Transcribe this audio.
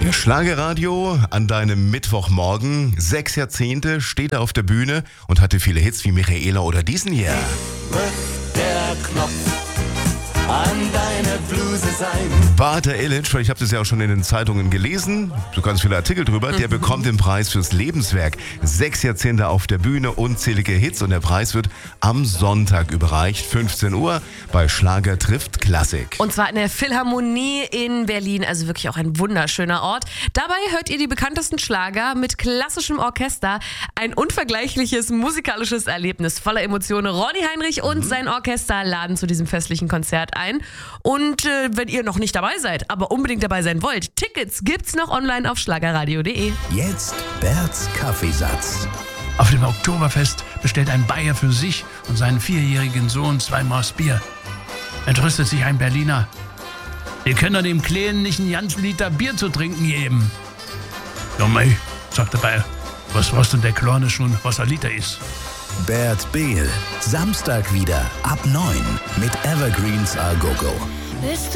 Der Schlagerradio an deinem Mittwochmorgen. 6 Jahrzehnte steht er auf der Bühne und hatte viele Hits wie Michaela oder diesen hier. Wird der Knopf an deine Bluse sein. Bata Illich, ich habe das ja auch schon in den Zeitungen gelesen, so ganz viele Artikel drüber, der bekommt den Preis fürs Lebenswerk. 6 Jahrzehnte auf der Bühne, unzählige Hits und der Preis wird am Sonntag überreicht, 15 Uhr bei Schlager trifft Klassik. Und zwar in der Philharmonie in Berlin, also wirklich auch ein wunderschöner Ort. Dabei hört ihr die bekanntesten Schlager mit klassischem Orchester. Ein unvergleichliches musikalisches Erlebnis voller Emotionen. Ronny Heinrich und sein Orchester laden zu diesem festlichen Konzert ein. Und wenn ihr noch nicht dabei seid, aber unbedingt dabei sein wollt, Tickets gibt's noch online auf schlagerradio.de. Jetzt Berts Kaffeesatz. Auf dem Oktoberfest bestellt ein Bayer für sich und seinen 4-jährigen Sohn 2 Maß Bier. Entrüstet sich ein Berliner. Ihr könnt doch dem Kleinen nicht einen ganzen Liter Bier zu trinken geben. Ja, mei, sagt der Bayer. Was weiß denn der Kleine schon, was ein Liter ist? Bert Behl. Samstag wieder ab 9 mit Evergreens A Go Go. Bist